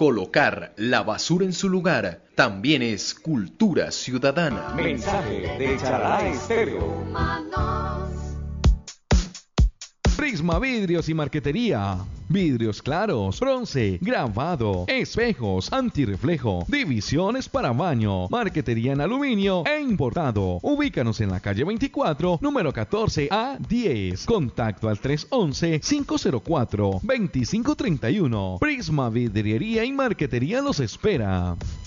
Colocar la basura en su lugar también es cultura ciudadana. Mensaje de Charalá Estéreo. Prisma Vidrios y Marquetería. Vidrios claros, bronce, grabado, espejos, antirreflejo, divisiones para baño, marquetería en aluminio e importado. Ubícanos en la calle 24, número 14 a 10. Contacto al 311-504-2531. Prisma Vidriería y Marquetería los espera.